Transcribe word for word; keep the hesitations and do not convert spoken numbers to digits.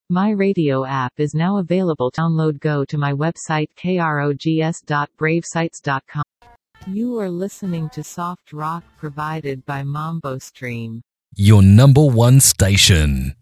My radio app is now available. Download. Go to my website krogs dot brave sites dot com. You are listening to soft rock provided by Mambo Stream. Your number one station.